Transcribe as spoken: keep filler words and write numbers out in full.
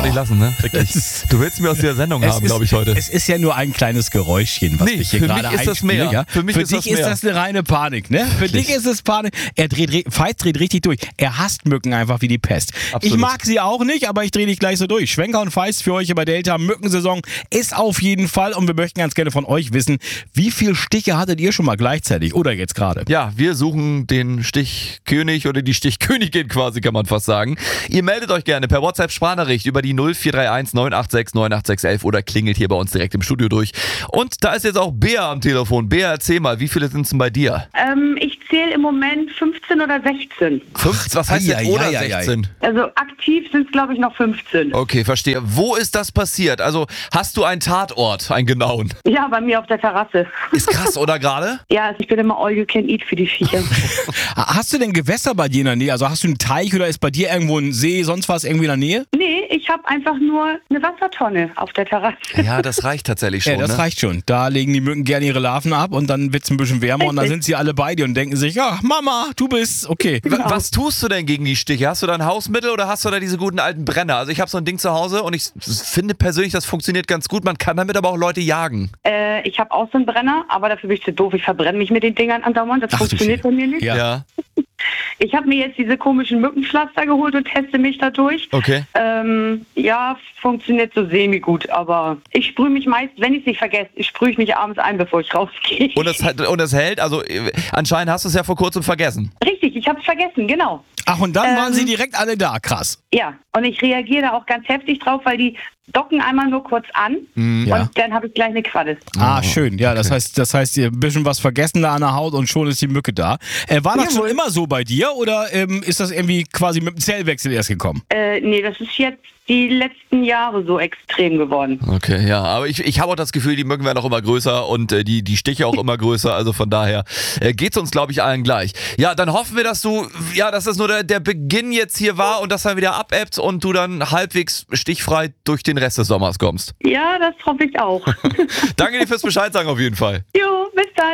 nicht lassen, ne? Wirklich. Du willst mir aus der Sendung Es haben, ist- glaube ich, heute. Es ist ja nur ein kleines Geräuschchen, was Nee, ich hier für gerade mich ist das einspiele. mehr. Ja? Für mich ist dich das ist mehr. das eine reine Panik, ne? Für Wirklich. dich ist es Panik. Er dreht, re- Feist dreht richtig durch. Er hasst Mücken einfach wie die Pest. Absolut. Ich mag sie auch nicht, aber ich drehe dich gleich so durch. Schwenker und Feist für euch bei Delta. Mückensaison ist auf jeden Fall und wir möchten ganz gerne von euch wissen, wie viele Stiche hattet ihr schon mal gleichzeitig oder jetzt gerade? Ja, wir suchen den Stichkönig oder die Stichkönigin quasi, kann man fast sagen. Ihr meldet euch gerne per WhatsApp-Sprachnachricht über die null vier drei eins neun acht sechs neun acht sechs elf oder klingelt hier bei uns direkt im Studio durch. Und da ist jetzt auch Bea am Telefon. Bea, erzähl mal, wie viele sind es denn bei dir? Ähm, ich zähle im Moment fünfzehn oder sechzehn. Fünf, was heißt Ei, jetzt ei, oder ei, ei, ei. sechzehn? Also aktiv sind es, glaube ich, noch fünfzehn. Okay, verstehe. Wo ist das passiert? Also hast du einen Tatort, einen genauen? Ja, bei mir auf der Terrasse. Ist krass, oder gerade? Ja, also ich bin immer all you can eat für die Viecher. Hast du denn Gewässer bei dir in der Nähe? Also hast du einen Teich oder ist bei dir irgendwo ein See, sonst was irgendwie in der Nähe? Nee, ich habe einfach nur eine Wassertonne auf der Terrasse. Ja, das reicht tatsächlich schon. Ja, das ne? reicht schon. Da legen die Mücken gerne ihre Larven ab und dann wird es ein bisschen wärmer und dann sind sie alle bei dir und denken sich, ja, Mama, du bist okay. W- Was tust du denn gegen die Stiche? Hast du da ein Hausmittel oder hast du da diese guten alten Brenner? Also ich habe so ein Ding zu Hause und ich s- finde persönlich, das funktioniert ganz gut. Man kann damit aber auch Leute jagen. Äh, ich habe auch so einen Brenner, aber dafür bin ich zu doof. Ich verbrenne mich mit den Dingern andauernd. Das Ach du funktioniert Schäfer. bei mir nicht. Ja. Ich habe mir jetzt diese komischen Mückenpflaster geholt und teste mich dadurch. Okay. Ähm, ja, funktioniert so semi-gut, aber ich sprühe mich meist, wenn ich es nicht vergesse, ich sprühe ich mich abends ein, bevor ich rausgehe. Und das, hat- und das hält, also äh, anscheinend hast du es ja vor kurzem vergessen. Richtig, ich habe es vergessen, genau. Ach, und dann waren Ähm. sie direkt alle da, krass. Ja, und ich reagiere da auch ganz heftig drauf, weil die docken einmal nur kurz an Ja. und dann habe ich gleich eine Qualle. Ah, schön. Ja, das heißt, das heißt, ihr ein bisschen was vergessen da an der Haut und schon ist die Mücke da. Äh, war das schon Jawohl. immer so bei dir oder ähm, ist das irgendwie quasi mit dem Zellwechsel erst gekommen? Äh, nee, das ist jetzt die letzten Jahre so extrem geworden. Okay, ja, aber ich, ich habe auch das Gefühl, die Mücken werden auch immer größer und äh, die, die Stiche auch immer größer, also von daher äh, geht's uns, glaube ich, allen gleich. Ja, dann hoffen wir, dass du, ja, dass das nur der, der Beginn jetzt hier war und dass er wieder abebbt und du dann halbwegs stichfrei durch den Rest des Sommers kommst. Ja, das hoffe ich auch. Danke dir fürs Bescheid sagen auf jeden Fall. Jo, bis dann.